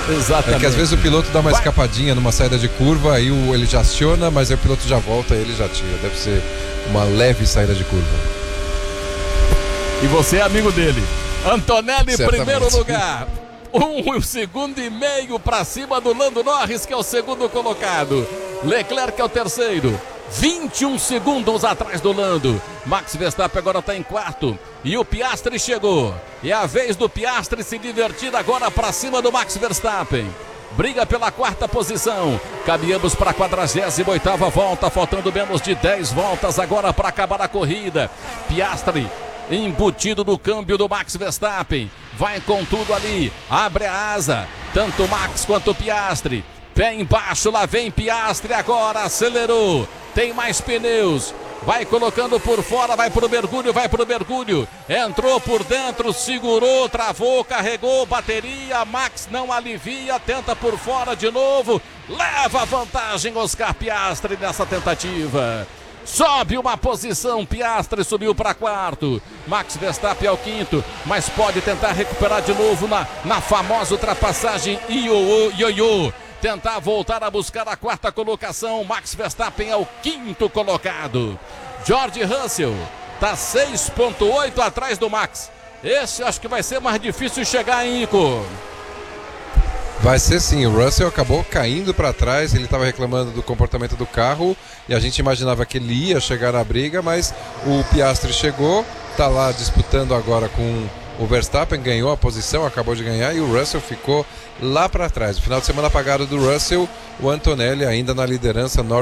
Exatamente. É que às vezes o piloto dá uma escapadinha numa saída de curva, aí ele já aciona, mas aí o piloto já volta e ele já tira. Deve ser uma leve saída de curva. E você é amigo dele. Antonelli, Certamente. primeiro lugar. 1,5 segundos para cima do Lando Norris, que é o segundo colocado. Leclerc é o terceiro. 21 segundos atrás do Lando. Max Verstappen agora está em quarto. E o Piastri chegou. E é a vez do Piastri se divertir agora para cima do Max Verstappen. Briga pela quarta posição. Caminhamos para a 48ª volta, faltando menos de 10 voltas agora para acabar a corrida. Piastri embutido no câmbio do Max Verstappen. Vai com tudo ali. Abre a asa. Tanto Max quanto Piastri. Pé embaixo, lá vem Piastri agora. Acelerou. Tem mais pneus. Vai colocando por fora, vai pro mergulho. Entrou por dentro, segurou, travou, carregou, bateria. Max não alivia, tenta por fora de novo. Leva vantagem Oscar Piastri nessa tentativa. Sobe uma posição, Piastri subiu para quarto. Max Verstappen é o quinto, mas pode tentar recuperar de novo na famosa ultrapassagem ioiô. Tentar voltar a buscar a quarta colocação. Max Verstappen é o quinto colocado. George Russell está 6,8 atrás do Max. Esse acho que vai ser mais difícil chegar, hein, Ico? Vai ser sim, o Russell acabou caindo para trás, ele estava reclamando do comportamento do carro e a gente imaginava que ele ia chegar na briga, mas o Piastri chegou, está lá disputando agora com o Verstappen, ganhou a posição, acabou de ganhar e o Russell ficou lá para trás. No final de semana apagado do Russell, o Antonelli ainda na liderança, Norris